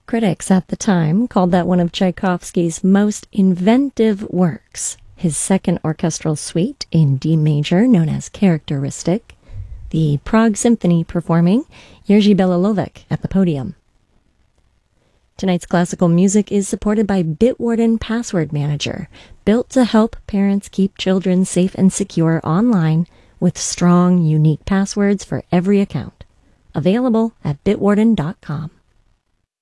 Critics at the time called that one of Tchaikovsky's most inventive works. His second orchestral suite in D major, known as Characteristic, the Prague Symphony performing Jerzy Belilovich at the podium. Tonight's classical music is supported by Bitwarden Password Manager, built to help parents keep children safe and secure online with strong, unique passwords for every account. Available at bitwarden.com.